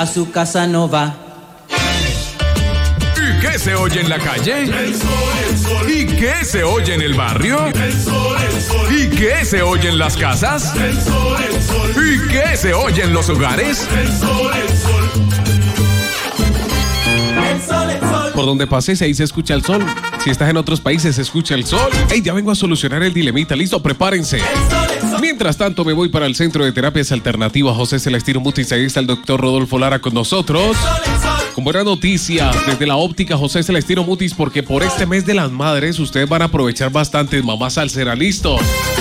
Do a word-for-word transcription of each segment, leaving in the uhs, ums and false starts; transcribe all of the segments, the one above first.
a su casa no va. ¿Y qué se oye en la calle? El sol, el sol. ¿Y qué se oye en el barrio? El sol, el sol. ¿Y qué se oye en las casas? El sol, el sol. ¿Y qué se oye en los hogares? El sol, el sol. El sol, el sol. Por donde pases, ahí se escucha el sol. Si estás en otros países, se escucha el sol. ¡Ey, ya vengo a solucionar el dilemita! ¡Listo, prepárense! El sol, el sol. Mientras tanto, me voy para el Centro de Terapias Alternativas José Celestino Mutis. Ahí está el doctor Rodolfo Lara con nosotros. El sol, el sol. Con buenas noticias desde la óptica José Celestino Mutis, porque por este mes de las madres ustedes van a aprovechar bastante. Mamá salsera, listo.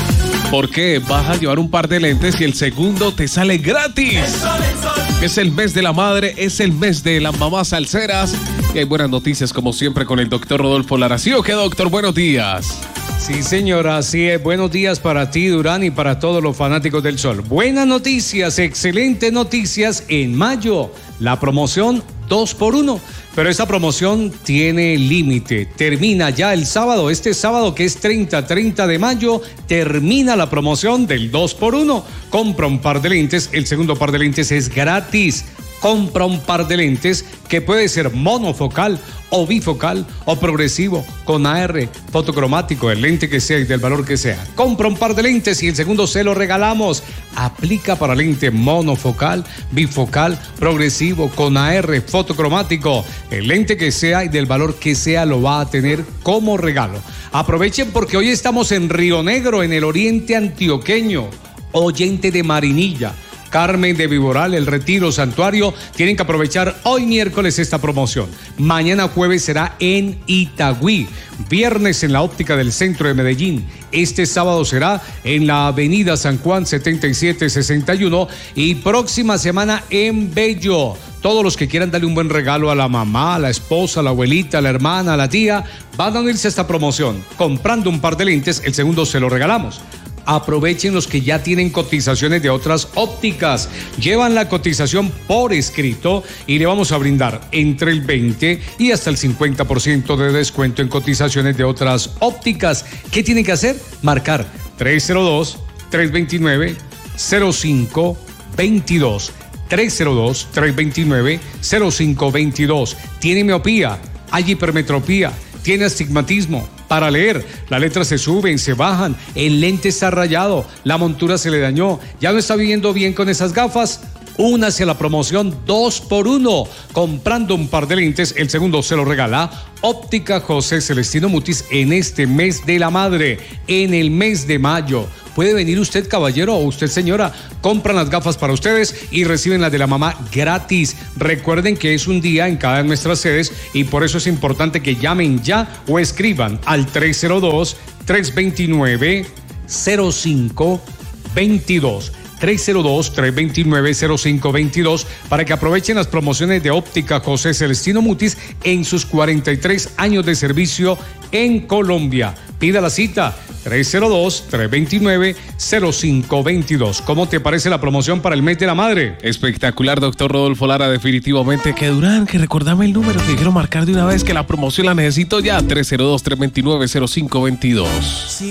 Porque vas a llevar un par de lentes y el segundo te sale gratis. El sol, el sol. Es el mes de la madre, es el mes de las mamás salseras. Y hay buenas noticias como siempre con el doctor Rodolfo Lara. ¿Sí o qué, doctor? Buenos días. Sí, señora, así es. Buenos días para ti, Durán, y para todos los fanáticos del sol. Buenas noticias, excelentes noticias en mayo. La promoción dos por uno. Pero esa promoción tiene límite. Termina ya el sábado. Este sábado, que es treinta, treinta de mayo, termina la promoción del dos por uno. Compra un par de lentes. El segundo par de lentes es gratis. Compra un par de lentes que puede ser monofocal o bifocal o progresivo, con A R, fotocromático, el lente que sea y del valor que sea. Compra un par de lentes y el segundo se lo regalamos. Aplica para lente monofocal, bifocal, progresivo, con A R, fotocromático. El lente que sea y del valor que sea lo va a tener como regalo. Aprovechen porque hoy estamos en Río Negro, en el oriente antioqueño. Oyente de Marinilla, Carmen de Viboral, El Retiro, Santuario, tienen que aprovechar hoy miércoles esta promoción. Mañana jueves será en Itagüí, viernes en la óptica del centro de Medellín. Este sábado será en la avenida San Juan setenta y siete sesenta y uno y próxima semana en Bello. Todos los que quieran darle un buen regalo a la mamá, a la esposa, a la abuelita, a la hermana, a la tía, van a unirse a esta promoción. Comprando un par de lentes, el segundo se lo regalamos. Aprovechen los que ya tienen cotizaciones de otras ópticas. Llevan la cotización por escrito y le vamos a brindar entre el veinte y hasta el cincuenta por ciento de descuento en cotizaciones de otras ópticas. ¿Qué tienen que hacer? Marcar tres cero dos, tres dos nueve, cero cinco dos dos. tres cero dos, tres dos nueve, cero cinco dos dos. ¿Tiene miopía? ¿Hay hipermetropía? ¿Tiene astigmatismo? Para leer, las letras se suben, se bajan, el lente está rayado, la montura se le dañó, ya no está viendo bien con esas gafas. Únase a la promoción dos por uno. Comprando un par de lentes, el segundo se lo regala Óptica José Celestino Mutis en este mes de la madre, en el mes de mayo. Puede venir usted, caballero, o usted, señora, compran las gafas para ustedes y reciben las de la mamá gratis. Recuerden que es un día en cada de nuestras sedes y por eso es importante que llamen ya o escriban al tres cero dos, tres dos nueve, cero cinco dos dos. tres cero dos, tres dos nueve, cero cinco dos dos para que aprovechen las promociones de Óptica José Celestino Mutis en sus cuarenta y tres años de servicio en Colombia. Pida la cita tres cero dos, tres dos nueve, cero cinco dos dos. ¿Cómo te parece la promoción para el mes de la madre? Espectacular, doctor Rodolfo Lara, definitivamente. Que Durán, que recordame el número que quiero marcar de una vez, que la promoción la necesito ya. tres cero dos, tres dos nueve, cero cinco dos dos.